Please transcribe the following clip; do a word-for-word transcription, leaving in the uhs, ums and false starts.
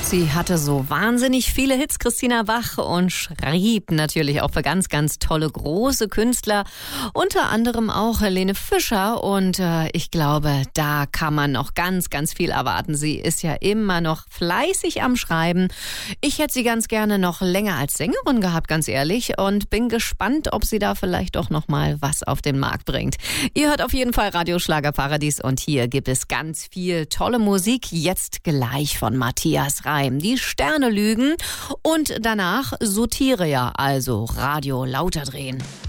Sie hatte so wahnsinnig viele Hits, Christina Bach, und schrieb natürlich auch für ganz, ganz tolle, große Künstler, unter anderem auch Helene Fischer. Und äh, ich glaube, da kann man noch ganz, ganz viel erwarten. Sie ist ja immer noch fleißig am Schreiben. Ich hätte sie ganz gerne noch länger als Sängerin gehabt, ganz ehrlich, und bin gespannt, ob sie da vielleicht doch noch mal was auf den Markt bringt. Ihr hört auf jeden Fall Radio Schlagerparadies und hier gibt es ganz viel tolle Musik. Jetzt gleich von Matthias Reim. Die Sterne lügen und danach Soteria, also Radio lauter drehen.